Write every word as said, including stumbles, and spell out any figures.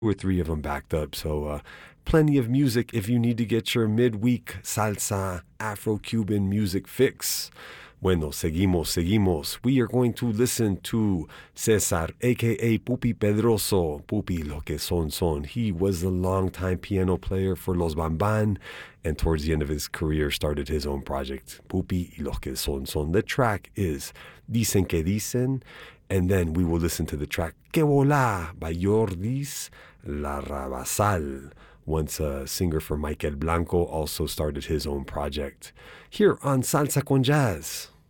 or three of them backed up. So uh, plenty of music if you need to get your midweek salsa Afro-Cuban music fix. Bueno, seguimos, seguimos. We are going to listen to Cesar, a k a. Pupi Pedroso. Pupi, lo que son son. He was a longtime piano player for Los Bamban, and towards the end of his career started his own project, Pupi y lo que son son. The track is Dicen que Dicen, and then we will listen to the track Que Volá by Jordis Larrabasal. Once a singer for Michael Blanco also started his own project. Here on Salsa con Jazz.